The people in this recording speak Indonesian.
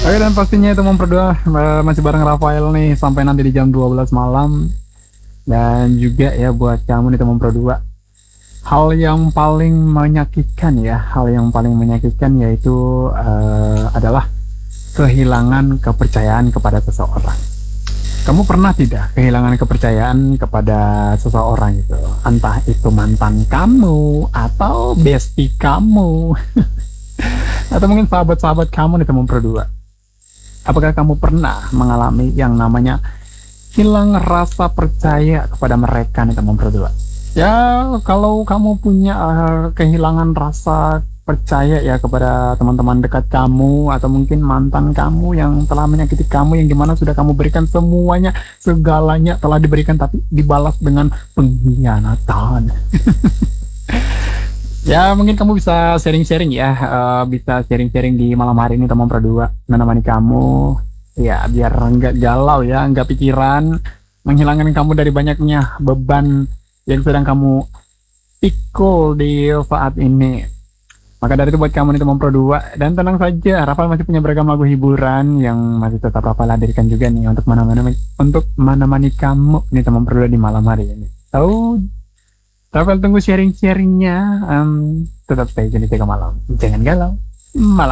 Oke, dan pastinya itu berdua masih bareng Rafael nih sampai nanti di jam 12 malam. Dan juga ya buat kamu nih teman berdua, hal yang paling menyakitkan ya, hal yang paling menyakitkan yaitu adalah kehilangan kepercayaan kepada seseorang. Kamu pernah tidak kehilangan kepercayaan kepada seseorang itu? Entah itu mantan kamu atau bestie kamu atau mungkin sahabat-sahabat kamu nih teman berdua. Apakah kamu pernah mengalami yang namanya hilang rasa percaya kepada mereka nih teman berdua? Ya, kalau kamu punya kehilangan rasa percaya ya kepada teman-teman dekat kamu atau mungkin mantan kamu yang telah menyakiti kamu, yang gimana sudah kamu berikan semuanya, segalanya telah diberikan tapi dibalas dengan pengkhianatan. Ya, mungkin kamu bisa sharing-sharing ya, bisa sharing-sharing di malam hari ini teman berdua, menemani kamu, ya biar nggak galau ya, nggak pikiran, menghilangkan kamu dari banyaknya beban yang sedang kamu pikul di saat ini. Maka dari itu buat kamu nih teman berdua, dan tenang saja, Rafael masih punya beragam lagu hiburan yang masih tetap Rafael hadirkan juga nih untuk menemani kamu nih teman berdua di malam hari ini. Tahu? Rafael tunggu sharing-sharingnya. Tetap stay di Tega Malam. Jangan galau. Malam.